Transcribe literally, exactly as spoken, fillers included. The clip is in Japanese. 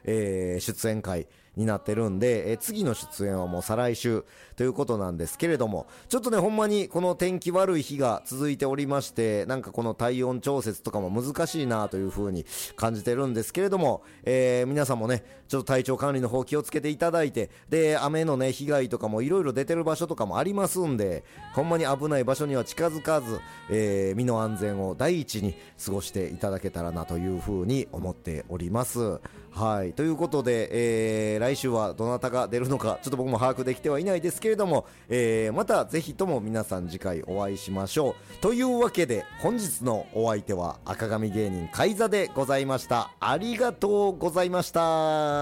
えー、出演会になってるんで、えー、次の出演はもう再来週ということなんですけれども、ちょっとねほんまにこの天気悪い日が続いておりまして、なんかこの体温調節とかも難しいなという風に感じてるんですけれども、えー、皆さんもねちょっと体調管理の方気をつけていただいて、で雨のね被害とかもいろいろ出てる場所とかもありますんで、ほんまに危ない場所には近づかず、えー、身の安全を第一に過ごしていただけたらなという風に思っております。はい、ということで、えー、来週はどなたが出るのかちょっと僕も把握できてはいないですけれども、えー、またぜひとも皆さん次回お会いしましょう。というわけで本日のお相手は赤髪芸人カイザでございました。ありがとうございました。